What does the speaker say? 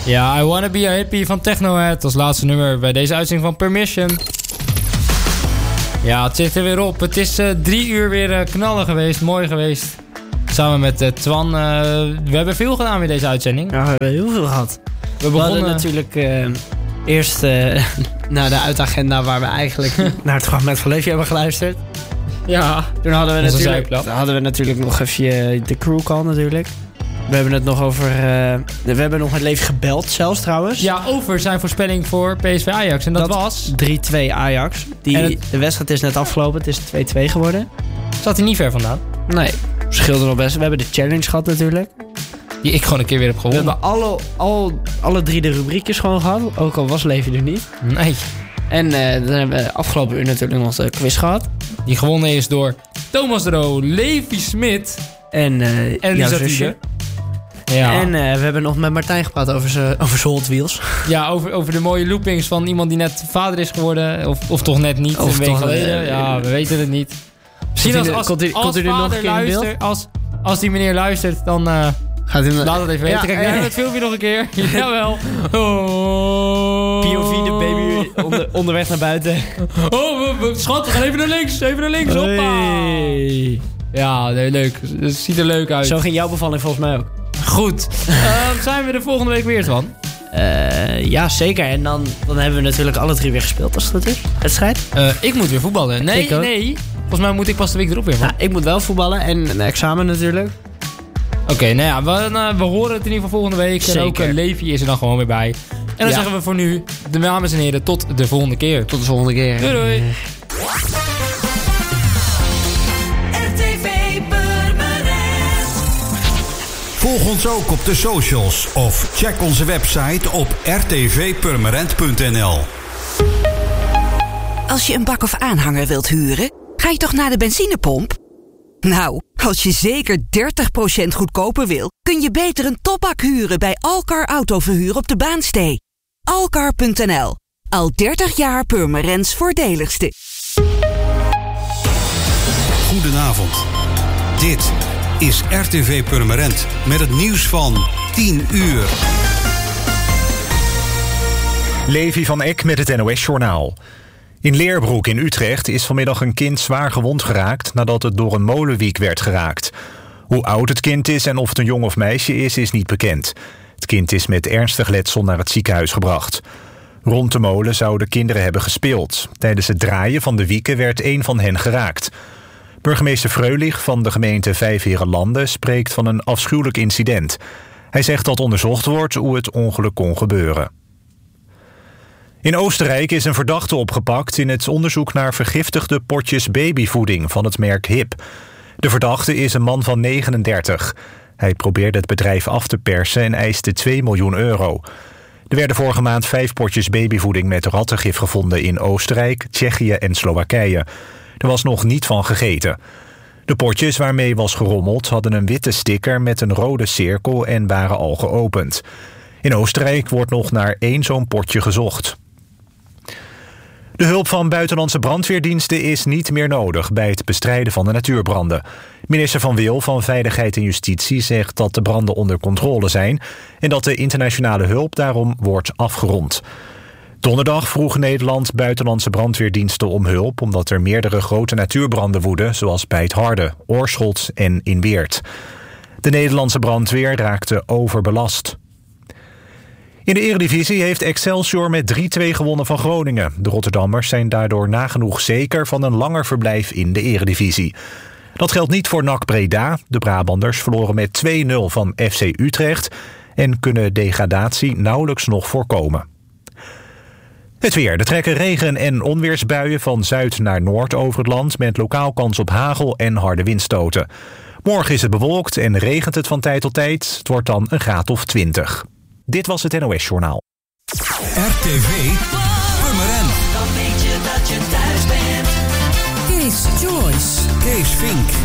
Ja, I Wanna Be a Hippie van Technohead als laatste nummer bij deze uitzending van Permission. Ja, het zit er weer op. Het is 3 uur weer knallen geweest, mooi geweest. Samen met Twan. We hebben veel gedaan met deze uitzending. Ja, we hebben heel veel gehad. We hadden natuurlijk eerst naar de uitagenda waar we eigenlijk naar het fragment van Leefje hebben geluisterd. Ja, toen hadden we natuurlijk nog even de crew call natuurlijk. We hebben het nog over... we hebben nog met Leefje gebeld zelfs trouwens. Ja, over zijn voorspelling voor PSV Ajax. En dat was... 3-2 Ajax. De wedstrijd is net afgelopen. Het is 2-2 geworden. Zat hij niet ver vandaan? Nee, scheelde nog best. We hebben de challenge gehad natuurlijk. Die ik gewoon een keer weer heb gewonnen. We hebben alle 3 de rubriekjes gewoon gehad. Ook al was Leefje er niet. Nee. En dan hebben we afgelopen uur natuurlijk nog de quiz gehad. Die gewonnen is door Thomas de Roo, Levi Smit en jouw zusje. Ja. En we hebben nog met Martijn gepraat over zijn Hot Wheels. Ja, over de mooie loopings van iemand die net vader is geworden. Of toch net niet, een week geleden. Ja, we weten het niet. Misschien als u nog een keer in beeld? Als die meneer luistert, dan laat het even weten. Kijk, we hebben het filmpje nog een keer. Jawel. Oh. POV, de baby onderweg naar buiten. Oh, schat, we gaan even naar links. Hoppa. Hey. Ja, nee, leuk. Het ziet er leuk uit. Zo ging jouw bevalling volgens mij ook. Goed. Zijn we er volgende week weer, Twan? Ja, zeker. En dan hebben we natuurlijk alle 3 weer gespeeld, als het goed is. Wedstrijd. Ik moet weer voetballen. Nee. Volgens mij moet ik pas de week erop weer, man. Nou, ik moet wel voetballen en een examen natuurlijk. Oké, nou ja, we horen het in ieder geval volgende week. Zeker. En ook Levi is er dan gewoon weer bij. En dan zeggen we voor nu, dames en heren, tot de volgende keer. Tot de volgende keer. Doei, doei. Volg ons ook op de socials of check onze website op rtvpurmerend.nl. Als je een bak of aanhanger wilt huren, ga je toch naar de benzinepomp? Nou, als je zeker 30% goedkoper wil, kun je beter een topbak huren bij Alcar Autoverhuur op de Baanstee. Alcar.nl. Al 30 jaar Purmerends voordeligste. Goedenavond. Dit is RTV Purmerend met het nieuws van 10 uur. Levi van Eck met het NOS-journaal. In Leerbroek in Utrecht is vanmiddag een kind zwaar gewond geraakt nadat het door een molenwiek werd geraakt. Hoe oud het kind is en of het een jong of meisje is niet bekend. Het kind is met ernstig letsel naar het ziekenhuis gebracht. Rond de molen zouden kinderen hebben gespeeld. Tijdens het draaien van de wieken werd een van hen geraakt. Burgemeester Freulich van de gemeente Vijfheerenlanden spreekt van een afschuwelijk incident. Hij zegt dat onderzocht wordt hoe het ongeluk kon gebeuren. In Oostenrijk is een verdachte opgepakt in het onderzoek naar vergiftigde potjes babyvoeding van het merk Hip. De verdachte is een man van 39. Hij probeerde het bedrijf af te persen en eiste 2 miljoen euro. Er werden vorige maand 5 potjes babyvoeding met rattengif gevonden in Oostenrijk, Tsjechië en Slowakije. Er was nog niet van gegeten. De potjes waarmee was gerommeld hadden een witte sticker met een rode cirkel en waren al geopend. In Oostenrijk wordt nog naar 1 zo'n potje gezocht. De hulp van buitenlandse brandweerdiensten is niet meer nodig bij het bestrijden van de natuurbranden. Minister Van Wil van Veiligheid en Justitie zegt dat de branden onder controle zijn en dat de internationale hulp daarom wordt afgerond. Donderdag vroeg Nederland buitenlandse brandweerdiensten om hulp omdat er meerdere grote natuurbranden woeden, zoals bij het Harde, Oorschot en in Weert. De Nederlandse brandweer raakte overbelast. In de Eredivisie heeft Excelsior met 3-2 gewonnen van Groningen. De Rotterdammers zijn daardoor nagenoeg zeker van een langer verblijf in de Eredivisie. Dat geldt niet voor NAC Breda. De Brabanders verloren met 2-0 van FC Utrecht en kunnen degradatie nauwelijks nog voorkomen. Het weer. Er trekken regen- en onweersbuien van zuid naar noord over het land met lokaal kans op hagel en harde windstoten. Morgen is het bewolkt en regent het van tijd tot tijd. Het wordt dan een graad of 20. Dit was het NOS-journaal. RTV Purmerend. Dan weet je dat je thuis bent. Kees Joyce. Kees Vink.